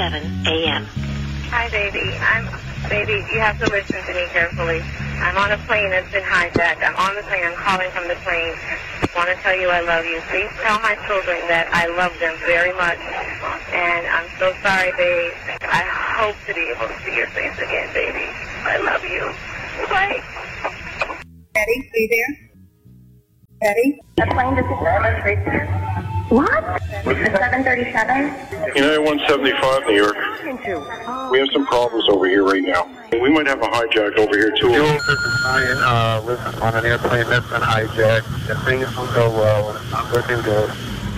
a.m. Hi, baby. Baby, you have to listen to me carefully. I'm on a plane that's been hijacked. I'm on the plane. I'm calling from the plane. I want to tell you I love you. Please tell my children that I love them very much. And I'm so sorry, babe. I hope to be able to see your face again, baby. I love you. Bye. Betty, are you there? Betty? The plane just landed right there. What? It's 737. United 175, New York. We have some problems over here right now. We might have a hijack over here, too. Jules, this is Ryan. Listen, on an airplane that's been hijacked. The things don't go well. It's not looking good.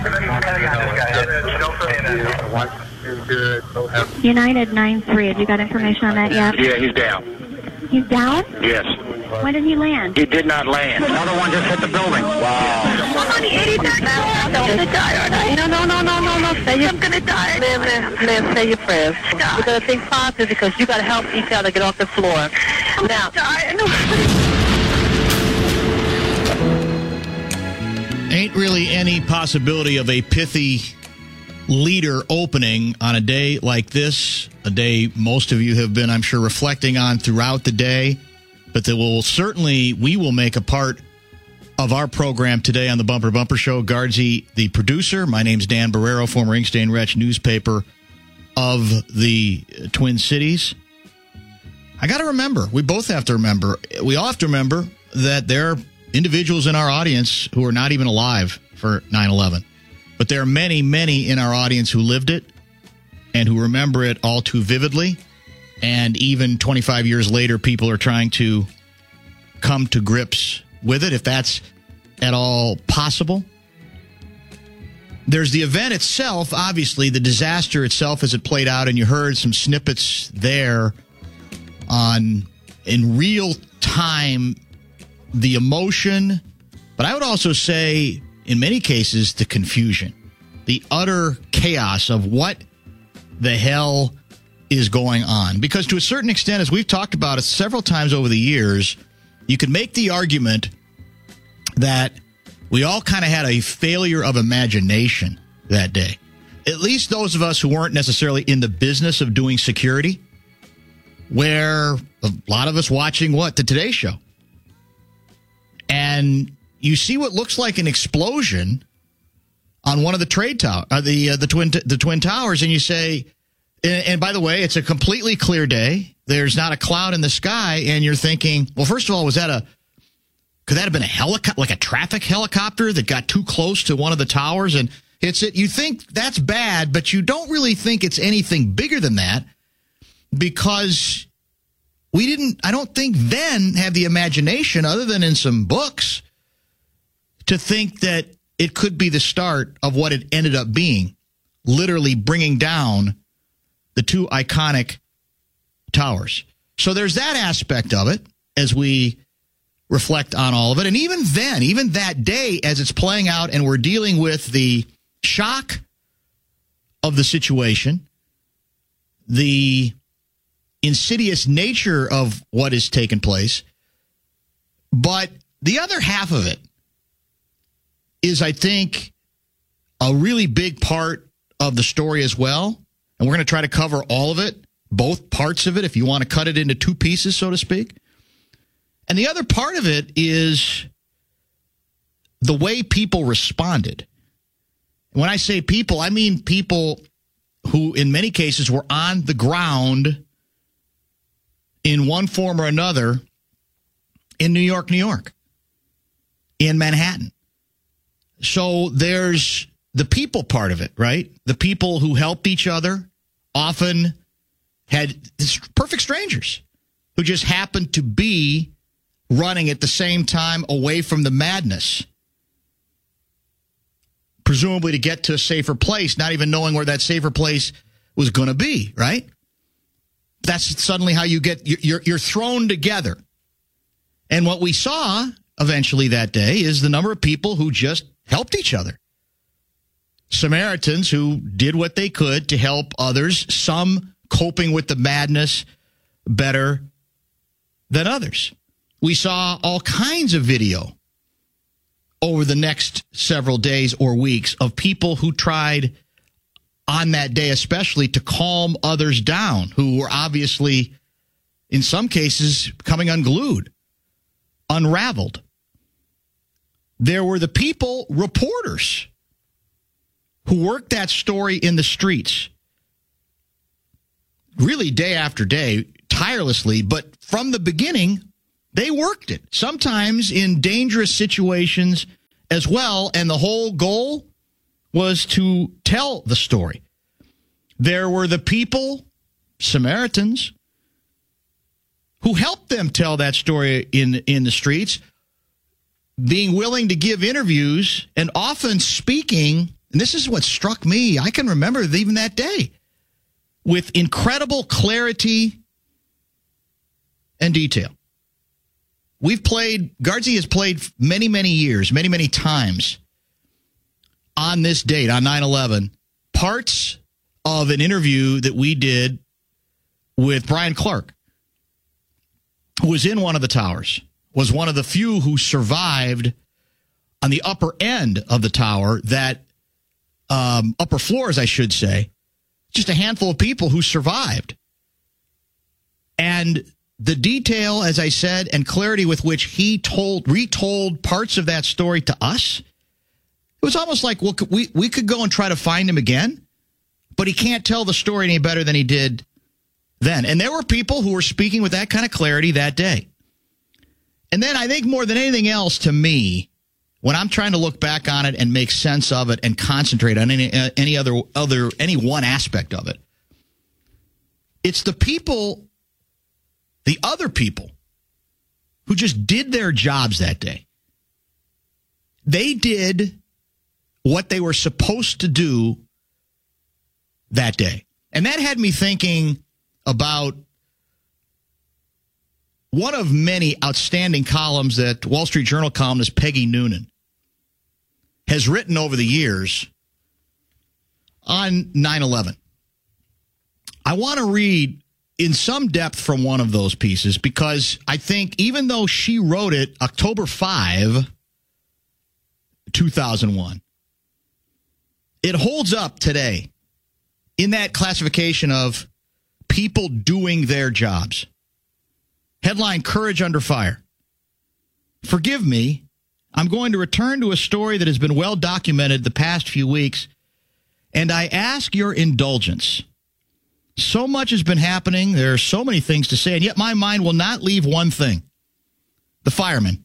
United 9-3, have you got information on that yet? Yeah, he's down. He's down? Yes. When did he land? He did not land. Another one just hit the building. Wow. I'm on the 83rd now. I'm going to die, aren't I? No. I'm going to die. Live, say your prayers. We're going to think positive because you got to help each other get off the floor. I'm now, dying. Ain't really any possibility of a pithy leader opening on a day like this, a day most of you have been, I'm sure, reflecting on throughout the day, but that we will make a part of our program today on the Bumper to Bumper Show. Guardsy, the producer. My name's Dan Barrero, former Ink Stain Wretch newspaper of the Twin Cities. I got to remember, we both have to remember, we all have to remember that there are individuals in our audience who are not even alive for 9/11. But there are many, many in our audience who lived it and who remember it all too vividly. And even 25 years later, people are trying to come to grips with it, if that's at all possible. There's the event itself, obviously, the disaster itself as it played out, and you heard some snippets there in real time, the emotion, but I would also say, in many cases, the confusion, the utter chaos of what the hell is going on. Because to a certain extent, as we've talked about it several times over the years, you could make the argument that we all kind of had a failure of imagination that day. At least those of us who weren't necessarily in the business of doing security, where a lot of us watching the Today Show. And you see what looks like an explosion on one of the the twin towers, and you say, and by the way, it's a completely clear day. There's not a cloud in the sky, and you're thinking, well, first of all, could that have been a helicopter, like a traffic helicopter that got too close to one of the towers and hits it? You think that's bad, but you don't really think it's anything bigger than that, because I don't think then have the imagination, other than in some books, to think that it could be the start of what it ended up being, literally bringing down the two iconic towers. So there's that aspect of it as we reflect on all of it. And even then, even that day, as it's playing out and we're dealing with the shock of the situation, the insidious nature of what has taken place, but the other half of it is, I think, a really big part of the story as well. And we're going to try to cover all of it, both parts of it, if you want to cut it into two pieces, so to speak. And the other part of it is the way people responded. And when I say people, I mean people who, in many cases, were on the ground in one form or another in New York, in Manhattan. So there's the people part of it, right? The people who helped each other, often had perfect strangers who just happened to be running at the same time away from the madness, presumably to get to a safer place, not even knowing where that safer place was going to be, right? That's suddenly how you get, you're thrown together. And what we saw eventually that day is the number of people who just helped each other. Samaritans who did what they could to help others, some coping with the madness better than others. We saw all kinds of video over the next several days or weeks of people who tried on that day, especially to calm others down who were obviously, in some cases, becoming unglued, unraveled. There were the people, reporters, who worked that story in the streets, really day after day, tirelessly, but from the beginning, they worked it, sometimes in dangerous situations as well, and the whole goal was to tell the story. There were the people, Samaritans, who helped them tell that story in the streets, being willing to give interviews and often speaking, and this is what struck me, I can remember even that day, with incredible clarity and detail. Guardsy has played many, many years, many, many times on this date, on 9/11, parts of an interview that we did with Brian Clark, who was in one of the towers, was one of the few who survived on the upper end of the tower, that upper floors, I should say, just a handful of people who survived. And the detail, as I said, and clarity with which he retold parts of that story to us, it was almost like, well, we could go and try to find him again, but he can't tell the story any better than he did then. And there were people who were speaking with that kind of clarity that day. And then I think more than anything else, to me, when I'm trying to look back on it and make sense of it and concentrate on any one aspect of it, it's the people, the other people, who just did their jobs that day. They did what they were supposed to do that day. And that had me thinking about one of many outstanding columns that Wall Street Journal columnist Peggy Noonan has written over the years on 9/11. I want to read in some depth from one of those pieces, because I think even though she wrote it October 5, 2001, it holds up today in that classification of people doing their jobs. Headline, Courage Under Fire. Forgive me, I'm going to return to a story that has been well documented the past few weeks, and I ask your indulgence. So much has been happening, there are so many things to say, and yet my mind will not leave one thing: the firemen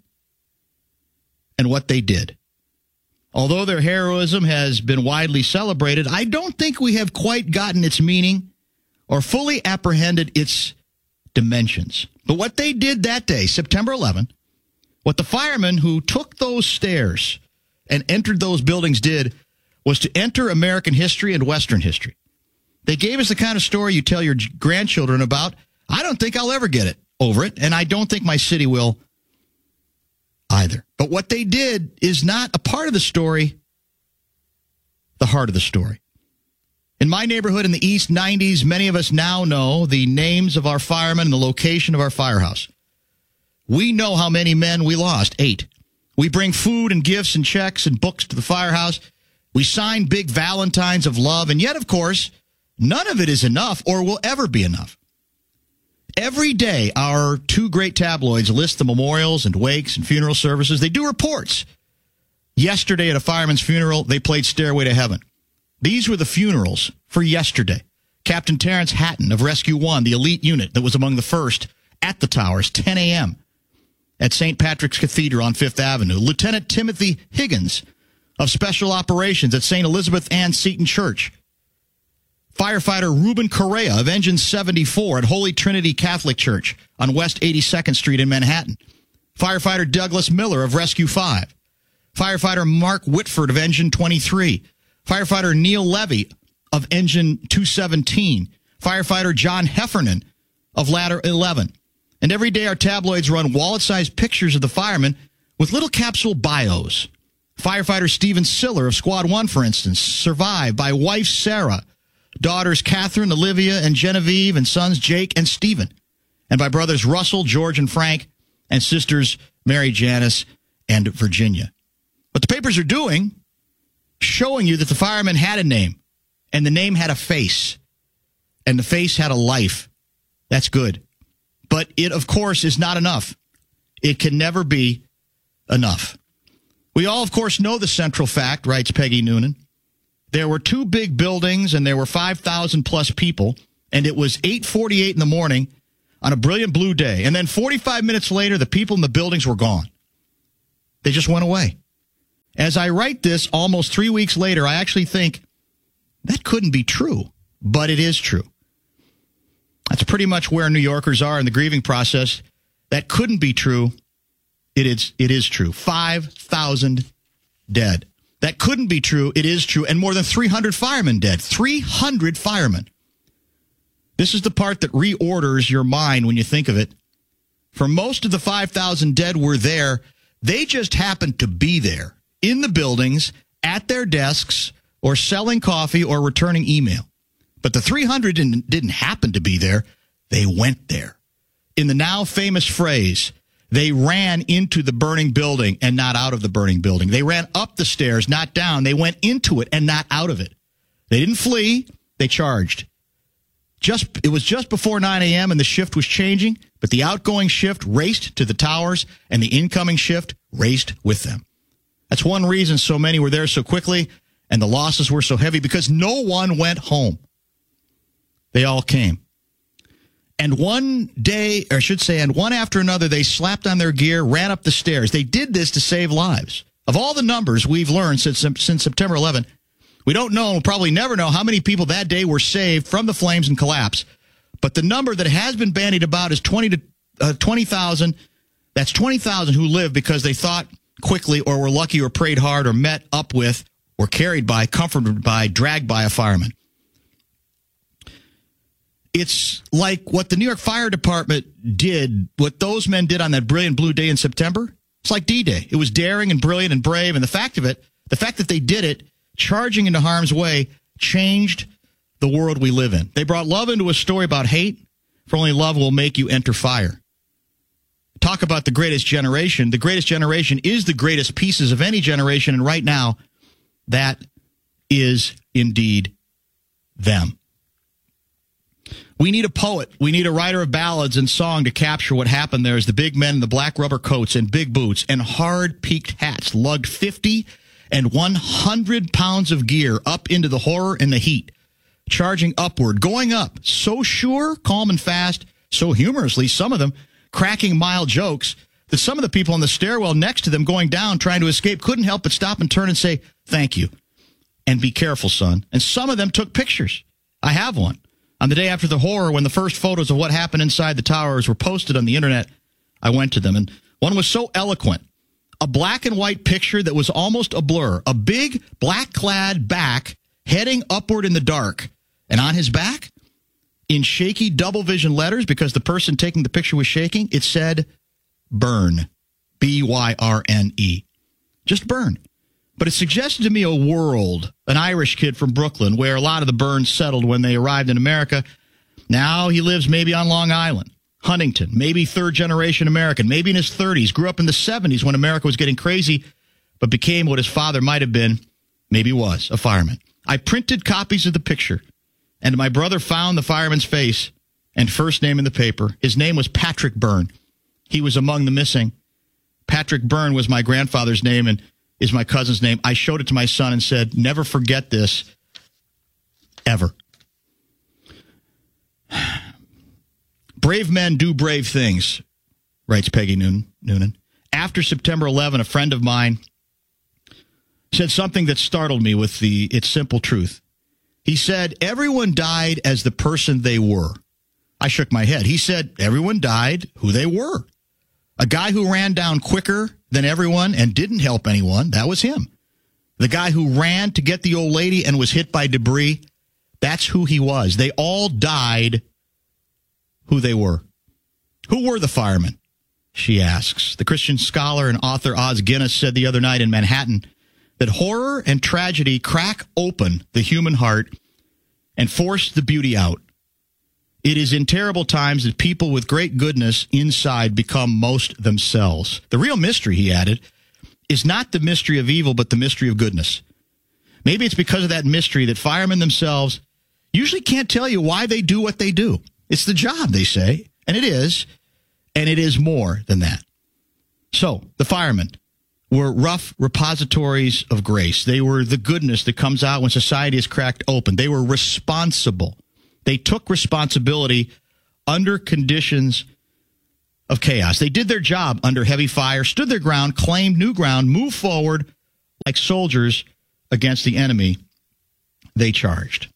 and what they did. Although their heroism has been widely celebrated, I don't think we have quite gotten its meaning or fully apprehended its dimensions. But what they did that day, September 11th, what the firemen who took those stairs and entered those buildings did, was to enter American history and Western history. They gave us the kind of story you tell your grandchildren about. I don't think I'll ever get over it, and I don't think my city will either. But what they did is not a part of the story, the heart of the story. In my neighborhood in the East 90s, many of us now know the names of our firemen and the location of our firehouse. We know how many men we lost, 8. We bring food and gifts and checks and books to the firehouse. We sign big valentines of love, and yet, of course, none of it is enough or will ever be enough. Every day, our 2 great tabloids list the memorials and wakes and funeral services. They do reports. Yesterday at a fireman's funeral, they played Stairway to Heaven. These were the funerals for yesterday. Captain Terrence Hatton of Rescue 1, the elite unit that was among the first at the towers, 10 a.m. at St. Patrick's Cathedral on 5th Avenue. Lieutenant Timothy Higgins of Special Operations at St. Elizabeth Ann Seton Church. Firefighter Ruben Correa of Engine 74 at Holy Trinity Catholic Church on West 82nd Street in Manhattan. Firefighter Douglas Miller of Rescue 5. Firefighter Mark Whitford of Engine 23. Firefighter Neil Levy of Engine 217. Firefighter John Heffernan of Ladder 11. And every day our tabloids run wallet-sized pictures of the firemen with little capsule bios. Firefighter Stephen Siller of Squad 1, for instance, survived by wife Sarah, daughters Catherine, Olivia, and Genevieve, and sons Jake and Stephen, and by brothers Russell, George, and Frank, and sisters Mary Janice and Virginia. What the papers are doing, showing you that the firemen had a name and the name had a face, and the face had a life. That's good. But it, of course, is not enough. It can never be enough. We all, of course, know the central fact, writes Peggy Noonan. There were 2 big buildings, and there were 5,000 plus people, and it was 8:48 in the morning on a brilliant blue day. And then 45 minutes later, the people in the buildings were gone. They just went away. As I write this, almost 3 weeks later, I actually think that couldn't be true, but it is true. That's pretty much where New Yorkers are in the grieving process. That couldn't be true. It is true. 5,000 dead. That couldn't be true. It is true. And more than 300 firemen dead. 300 firemen. This is the part that reorders your mind when you think of it. For most of the 5,000 dead were there. They just happened to be there in the buildings, at their desks, or selling coffee or returning email. But the 300 didn't happen to be there. They went there. In the now famous phrase, they ran into the burning building and not out of the burning building. They ran up the stairs, not down. They went into it and not out of it. They didn't flee. They charged. It was just before 9 a.m. and the shift was changing, but the outgoing shift raced to the towers and the incoming shift raced with them. That's one reason so many were there so quickly and the losses were so heavy, because no one went home. They all came. And one after another, they slapped on their gear, ran up the stairs. They did this to save lives. Of all the numbers we've learned since September 11, we don't know, we'll probably never know how many people that day were saved from the flames and collapse. But the number that has been bandied about is 20,000. That's 20,000 who lived because they thought quickly or were lucky or prayed hard or met up with or carried by, comforted by, dragged by a fireman. It's like what the New York Fire Department did, what those men did on that brilliant blue day in September. It's like D-Day. It was daring and brilliant and brave, and the fact that they did it, charging into harm's way, changed the world we live in. They brought love into a story about hate, for only love will make you enter fire. Talk about the greatest generation. The greatest generation is the greatest pieces of any generation, and right now, that is indeed them. We need a poet. We need a writer of ballads and song to capture what happened there as the big men in the black rubber coats and big boots and hard peaked hats lugged 50 and 100 pounds of gear up into the horror and the heat, charging upward, going up, so sure, calm and fast, so humorously, some of them cracking mild jokes, that some of the people on the stairwell next to them going down trying to escape couldn't help but stop and turn and say, "Thank you, and be careful, son." And some of them took pictures. I have one. On the day after the horror, when the first photos of what happened inside the towers were posted on the internet, I went to them, and one was so eloquent. A black and white picture that was almost a blur. A big black-clad back heading upward in the dark. And on his back, in shaky double vision letters, because the person taking the picture was shaking, it said, "Burn." B-Y-R-N-E. Just burn. But it suggested to me a world, an Irish kid from Brooklyn, where a lot of the Burns settled when they arrived in America. Now he lives maybe on Long Island, Huntington, maybe third-generation American, maybe in his 30s, grew up in the 70s when America was getting crazy, but became what his father might have been, maybe was, a fireman. I printed copies of the picture, and my brother found the fireman's face and first name in the paper. His name was Patrick Byrne. He was among the missing. Patrick Byrne was my grandfather's name and is my cousin's name. I showed it to my son and said, "Never forget this, ever." Brave men do brave things, writes Peggy Noonan. After September 11, a friend of mine said something that startled me with its simple truth. He said, "Everyone died as the person they were." I shook my head. He said, "Everyone died who they were." A guy who ran down quicker than everyone and didn't help anyone, that was him. The guy who ran to get the old lady and was hit by debris, that's who he was. They all died who they were. Who were the firemen? She asks. The Christian scholar and author Os Guinness said the other night in Manhattan that horror and tragedy crack open the human heart and force the beauty out. It is in terrible times that people with great goodness inside become most themselves. The real mystery, he added, is not the mystery of evil, but the mystery of goodness. Maybe it's because of that mystery that firemen themselves usually can't tell you why they do what they do. It's the job, they say, and it is more than that. So the firemen were rough repositories of grace. They were the goodness that comes out when society is cracked open. They were responsible. They took responsibility under conditions of chaos. They did their job under heavy fire, stood their ground, claimed new ground, moved forward like soldiers against the enemy they charged.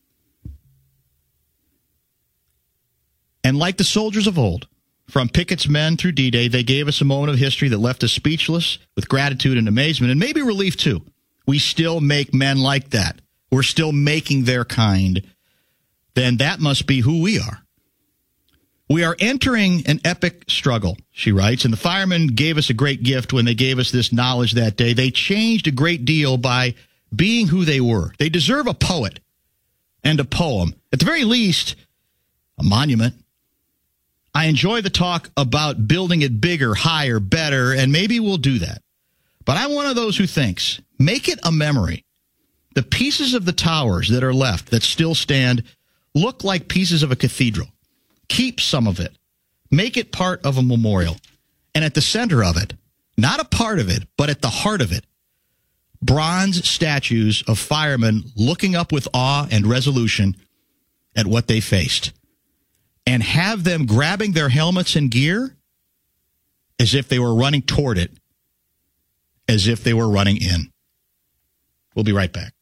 And like the soldiers of old, from Pickett's men through D-Day, they gave us a moment of history that left us speechless with gratitude and amazement, and maybe relief too. We still make men like that. We're still making their kind. Then that must be who we are. We are entering an epic struggle, she writes, and the firemen gave us a great gift when they gave us this knowledge that day. They changed a great deal by being who they were. They deserve a poet and a poem. At the very least, a monument. I enjoy the talk about building it bigger, higher, better, and maybe we'll do that. But I'm one of those who thinks, make it a memory. The pieces of the towers that are left, that still stand, look like pieces of a cathedral. Keep some of it. Make it part of a memorial. And at the center of it, not a part of it, but at the heart of it, bronze statues of firemen looking up with awe and resolution at what they faced. And have them grabbing their helmets and gear as if they were running toward it, as if they were running in. We'll be right back.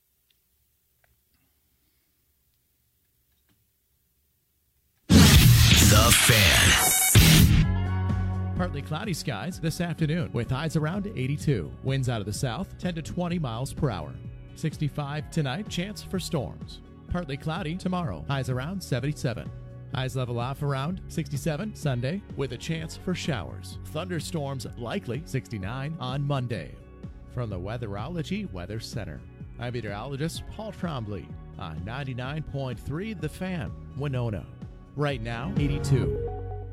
The Fan. Partly cloudy skies this afternoon with highs around 82. Winds out of the south 10 to 20 miles per hour. 65 tonight, chance for storms. Partly cloudy tomorrow, highs around 77. Highs level off around 67 Sunday with a chance for showers. Thunderstorms likely 69 on Monday. From the Weatherology Weather Center, I'm meteorologist Paul Trombley on 99.3 The Fan, Winona. Right now, 82.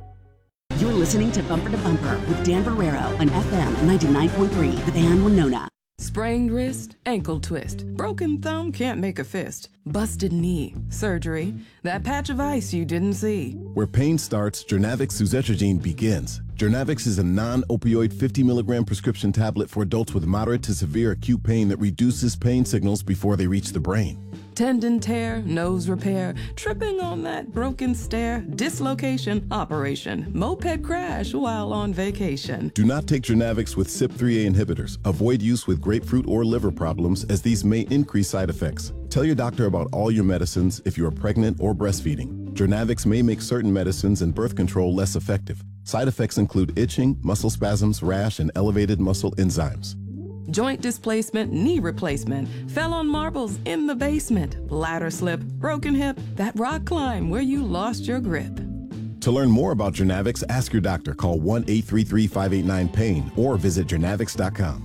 You're listening to Bumper to Bumper with Dan Barrero on FM 99.3 The Fan, Winona. Sprained wrist, ankle twist, broken thumb, can't make a fist, busted knee, surgery, that patch of ice you didn't see. Where pain starts, Jernavix suzetrigine begins. Jernavix is a non-opioid 50 milligram prescription tablet for adults with moderate to severe acute pain that reduces pain signals before they reach the brain. Tendon tear, nose repair, tripping on that broken stair, dislocation, operation, moped crash while on vacation. Do not take Jernavix with CYP3A inhibitors. Avoid use with grapefruit or liver problems as these may increase side effects. Tell your doctor about all your medicines if you are pregnant or breastfeeding. Jernavix may make certain medicines and birth control less effective. Side effects include itching, muscle spasms, rash, and elevated muscle enzymes. Joint displacement, knee replacement, fell on marbles in the basement, bladder slip, broken hip, that rock climb where you lost your grip. To learn more about Jernavix, ask your doctor. Call 1-833-589-PAIN or visit jernavix.com.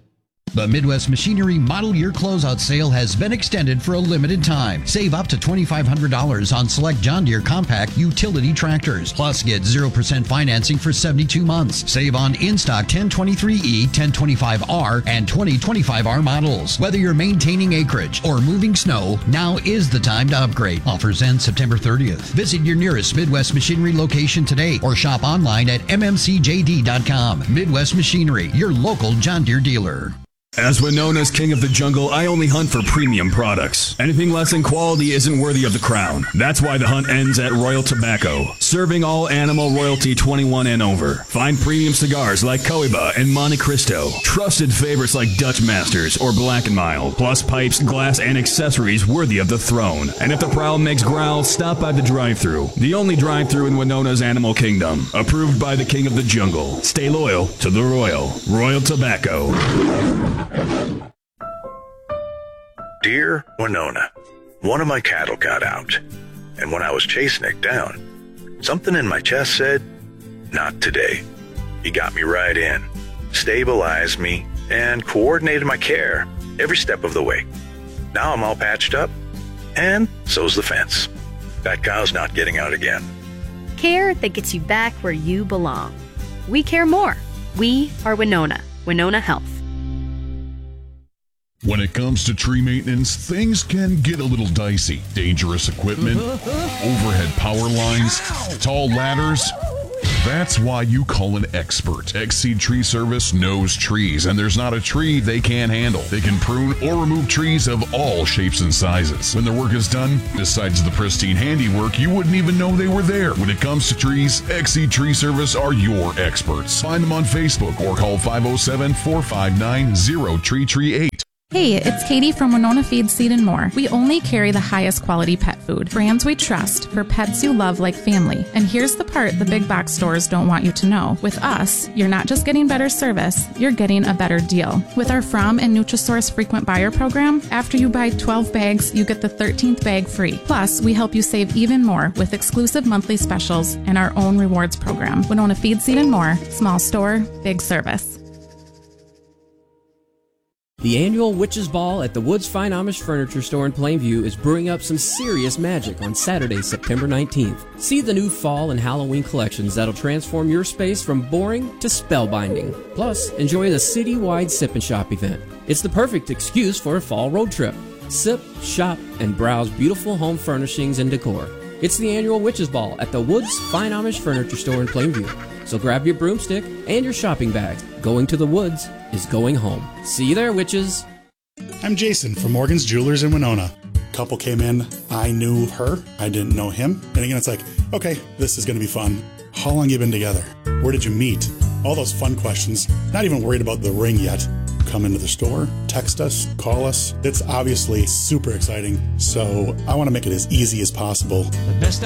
The Midwest Machinery Model Year Closeout Sale has been extended for a limited time. Save up to $2,500 on select John Deere compact utility tractors. Plus, get 0% financing for 72 months. Save on in-stock 1023E, 1025R, and 2025R models. Whether you're maintaining acreage or moving snow, now is the time to upgrade. Offers end September 30th. Visit your nearest Midwest Machinery location today or shop online at mmcjd.com. Midwest Machinery, your local John Deere dealer. As Winona's king of the jungle, I only hunt for premium products. Anything less than quality isn't worthy of the crown. That's why the hunt ends at Royal Tobacco, serving all animal royalty 21 and over. Find premium cigars like Cohiba and Monte Cristo, trusted favorites like Dutch Masters or Black & Mild, plus pipes, glass, and accessories worthy of the throne. And if the prowl makes growl, stop by the drive-thru, the only drive-thru in Winona's animal kingdom, approved by the king of the jungle. Stay loyal to the Royal Tobacco. Dear Winona, one of my cattle got out, and when I was chasing it down, something in my chest said, not today. He got me right in, stabilized me, and coordinated my care every step of the way. Now I'm all patched up, and so's the fence. That cow's not getting out again. Care that gets you back where you belong. We care more. We are Winona. Winona Health. When it comes to tree maintenance, things can get a little dicey. Dangerous equipment, overhead power lines, tall ladders. That's why you call an expert. Exceed Tree Service knows trees, and there's not a tree they can't handle. They can prune or remove trees of all shapes and sizes. When their work is done, besides the pristine handiwork, you wouldn't even know they were there. When it comes to trees, Exceed Tree Service are your experts. Find them on Facebook or call 507-459-0338. Hey, it's Katie from Winona Feed, Seed and More. We only carry the highest quality pet food, brands we trust for pets you love like family. And here's the part the big box stores don't want you to know. With us, you're not just getting better service, you're getting a better deal. With our From and Nutrisource frequent buyer program, after you buy 12 bags, you get the 13th bag free. Plus, we help you save even more with exclusive monthly specials and our own rewards program. Winona Feed, Seed and More. Small store, big service. The annual Witches Ball at the Woods Fine Amish Furniture Store in Plainview is brewing up some serious magic on Saturday, September 19th. See the new fall and Halloween collections that'll transform your space from boring to spellbinding. Plus, enjoy the citywide Sip and Shop event. It's the perfect excuse for a fall road trip. Sip, shop, and browse beautiful home furnishings and decor. It's the annual Witches Ball at the Woods Fine Amish Furniture Store in Plainview. So grab your broomstick and your shopping bags. Going to the woods is going home. See you there, witches. I'm Jason from Morgan's Jewelers in Winona. Couple came in. I knew her. I didn't know him. And again, it's like, okay, this is going to be fun. How long you been together? Where did you meet? All those fun questions. Not even worried about the ring yet. Come into the store, text us, call us. It's obviously super exciting. So I want to make it as easy as possible. The best